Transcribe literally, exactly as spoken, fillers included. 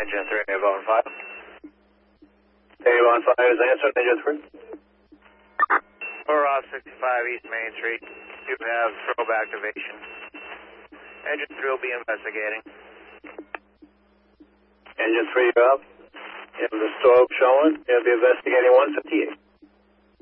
Engine three, Avon five. Avon five is answered, Engine three. We're off sixty-five East Main Street. You have strobe activation. Engine three will be investigating. Engine three, you're up. You have the strobe showing. You'll be investigating one fifty-eight.